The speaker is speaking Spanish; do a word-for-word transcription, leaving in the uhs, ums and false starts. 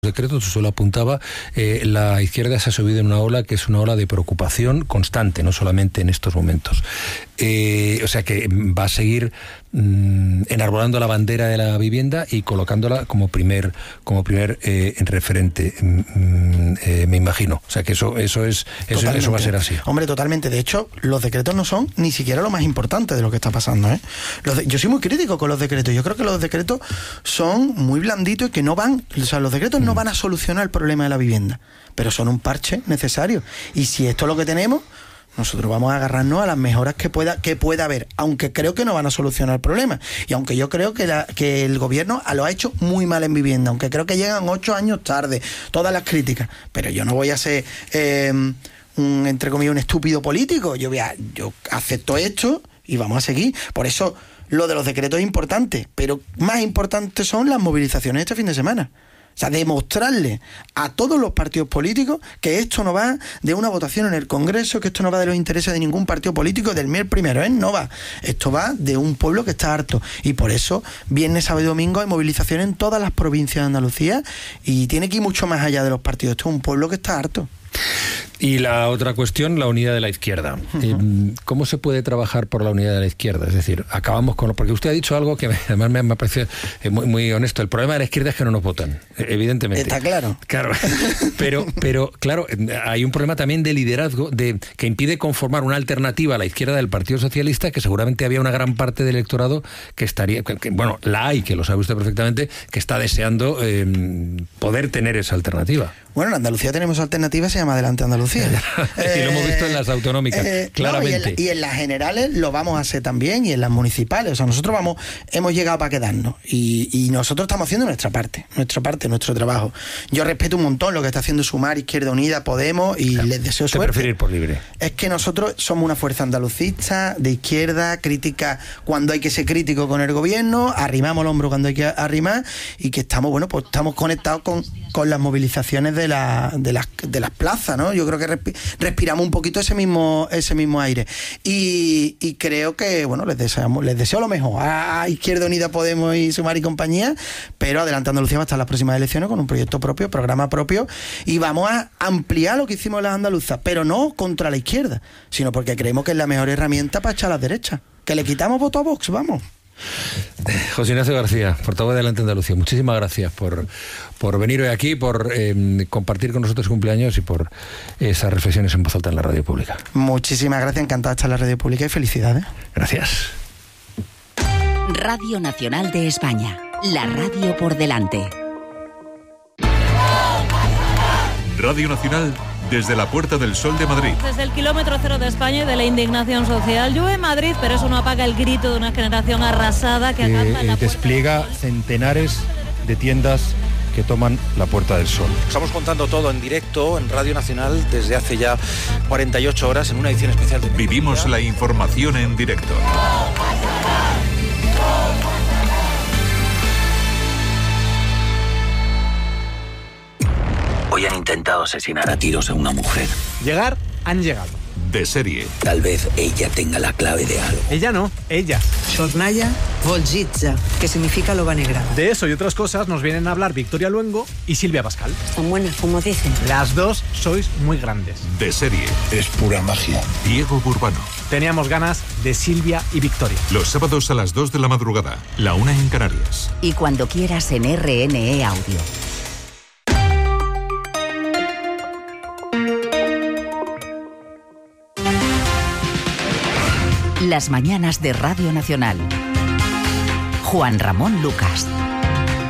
decretos, eso lo apuntaba, eh, la izquierda se ha subido en una ola que es una ola de preocupación constante, no solamente en estos momentos. Eh, o sea que va a seguir mmm, enarbolando la bandera de la vivienda y colocándola como primer como primer eh, referente, mmm, eh, me imagino. O sea que eso eso es eso, eso va a ser así. Hombre, totalmente. De hecho, los decretos no son ni siquiera lo más importante de lo que está pasando, ¿eh? Los de, yo soy muy crítico con los decretos. Yo creo que los decretos son muy blanditos y que no van, o sea, los decretos no van a solucionar el problema de la vivienda, pero son un parche necesario. Y si esto es lo que tenemos, nosotros vamos a agarrarnos a las mejoras que pueda que pueda haber, aunque creo que no van a solucionar el problema. Y aunque yo creo que, la, que el gobierno lo ha hecho muy mal en vivienda, aunque creo que llegan ocho años tarde, todas las críticas, pero yo no voy a ser, eh, un, entre comillas, un estúpido político. Yo, voy a, yo acepto esto y vamos a seguir. Por eso lo de los decretos es importante, pero más importantes son las movilizaciones este fin de semana. O sea, demostrarle a todos los partidos políticos que esto no va de una votación en el Congreso, que esto no va de los intereses de ningún partido político, del miel primero, ¿eh? No va. Esto va de un pueblo que está harto. Y por eso, viernes, sábado y domingo hay movilización en todas las provincias de Andalucía y tiene que ir mucho más allá de los partidos. Esto es un pueblo que está harto. Y la otra cuestión, la unidad de la izquierda. Uh-huh. ¿Cómo se puede trabajar por la unidad de la izquierda? Es decir, acabamos con... Porque usted ha dicho algo que además me, me parece muy, muy honesto. El problema de la izquierda es que no nos votan, evidentemente. Está claro. Claro, pero, pero claro, hay un problema también de liderazgo de que impide conformar una alternativa a la izquierda del Partido Socialista, que seguramente había una gran parte del electorado que estaría... Que, que, bueno, la hay, que lo sabe usted perfectamente, que está deseando eh, poder tener esa alternativa. Bueno, en Andalucía tenemos alternativa, se llama Adelante Andalucía. eh, y lo hemos visto en las autonómicas, eh, claramente. No, y, en, y en las generales lo vamos a hacer también, y en las municipales. O sea, nosotros vamos, hemos llegado para quedarnos. Y, y nosotros estamos haciendo nuestra parte, nuestra parte, nuestro trabajo. Yo respeto un montón lo que está haciendo Sumar, Izquierda Unida, Podemos, y claro, les deseo suerte. Prefiero ir por libre. Es que nosotros somos una fuerza andalucista, de izquierda, crítica cuando hay que ser crítico con el gobierno, arrimamos el hombro cuando hay que arrimar, y que estamos, bueno, pues estamos conectados con, con las movilizaciones de, la, de, las, de las plazas, ¿no? Yo creo que respi- respiramos un poquito ese mismo ese mismo aire. Y, y creo que, bueno, les deseamos, les deseo lo mejor a Izquierda Unida, Podemos y Sumar y compañía, pero Adelante Andalucía va a estar en las próximas elecciones con un proyecto propio, programa propio, y vamos a ampliar lo que hicimos las andaluzas, pero no contra la izquierda, sino porque creemos que es la mejor herramienta para echar a las derechas. Que le quitamos voto a Vox, vamos. José Ignacio García, portavoz de Adelante Andalucía, muchísimas gracias por, por venir hoy aquí, por eh, compartir con nosotros cumpleaños y por esas reflexiones en voz alta en la radio pública. Muchísimas gracias, encantado de estar en la radio pública y felicidades. Gracias. Radio Nacional de España, la radio por delante. Radio Nacional desde la Puerta del Sol de Madrid. Desde el kilómetro cero de España y de la indignación social. Llueve en Madrid, pero eso no apaga el grito de una generación arrasada que acampa en la despliega centenares de tiendas que toman la Puerta del Sol. Estamos contando todo en directo en Radio Nacional desde hace ya cuarenta y ocho horas en una edición especial de... Vivimos la información en directo. Hoy han intentado asesinar a tiros a una mujer. Llegar, han llegado. De serie. Tal vez ella tenga la clave de algo. Ella no, ella. Sornaya Volgitza, que significa loba negra. De eso y otras cosas nos vienen a hablar Victoria Luengo y Silvia Pascal. Están buenas, como dicen. Las dos sois muy grandes. De serie. Es pura magia. Diego Burbano. Teníamos ganas de Silvia y Victoria. Los sábados a las dos de la madrugada, la una en Canarias. Y cuando quieras en R N E Audio. Las mañanas de Radio Nacional. Juan Ramón Lucas.